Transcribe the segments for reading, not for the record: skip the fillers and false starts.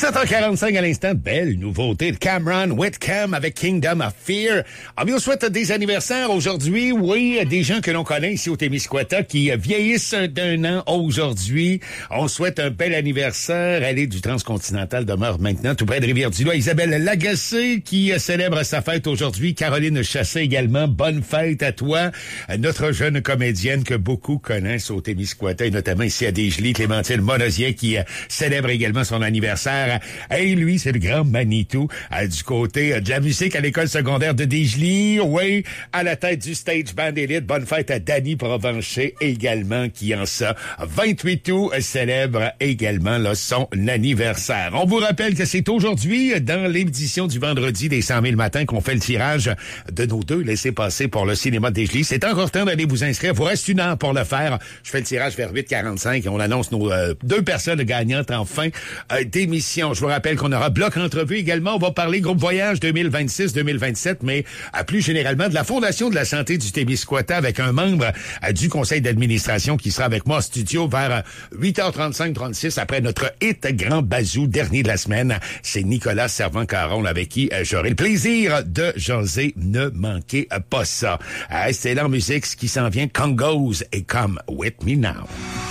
7h45 à l'instant, belle nouveauté de Cameron Whitcomb avec Kingdom of Fear. On vous souhaite des anniversaires aujourd'hui. Oui, des gens que l'on connaît ici au Témiscouata qui vieillissent d'un an aujourd'hui. On souhaite un bel anniversaire. Elle est du Transcontinental, demeure maintenant tout près de Rivière-du-Loup. Isabelle Lagacé qui célèbre sa fête aujourd'hui. Caroline Chassé également. Bonne fête à toi. Notre jeune comédienne que beaucoup connaissent au Témiscouata et notamment ici à Desjolies, Clémentine Monosier qui célèbre également son anniversaire. Et lui, c'est le grand Manitou du côté de la musique à l'école secondaire de Desjolies. Oui, à la tête du Stage Band Elite. Bonne fête à Danny Provencher également qui en ça 28 août célèbre également là, son anniversaire. On vous rappelle que c'est aujourd'hui dans l'édition du vendredi des 100 000 matins qu'on fait le tirage de nos deux laissez-passer pour le cinéma de Desjolies. C'est encore temps d'aller vous inscrire. Vous reste une heure pour le faire. Je fais le tirage vers 8h45 et on annonce nos deux personnes gagnantes en fin d'émission. Je vous rappelle qu'on aura bloc entrevue également. On va parler groupe voyage 2026-2027, mais plus généralement de la Fondation de la santé du Témiscouata avec un membre du conseil d'administration qui sera avec moi en studio vers 8h35-36 après notre hit Grand Bazou, dernier de la semaine. C'est Nicolas Servan-Caron avec qui j'aurai le plaisir de jaser. Ne manquez pas ça. C'est leur musique, ce qui s'en vient, Congos et Come With Me Now.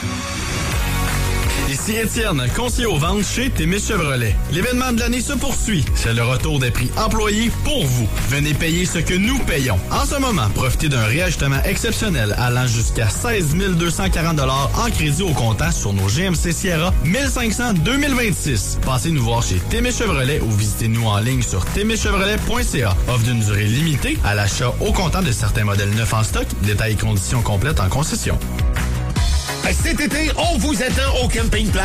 Ici Étienne, conseiller aux ventes chez Témis Chevrolet. L'événement de l'année se poursuit. C'est le retour des prix employés pour vous. Venez payer ce que nous payons. En ce moment, profitez d'un réajustement exceptionnel allant jusqu'à 16 240 $ en crédit au comptant sur nos GMC Sierra 1500 2026. Passez nous voir chez Témis Chevrolet ou visitez-nous en ligne sur témischevrolet.ca. Offre d'une durée limitée à l'achat au comptant de certains modèles neufs en stock. Détails et conditions complètes en concession. Cet été, on vous attend au Camping Place.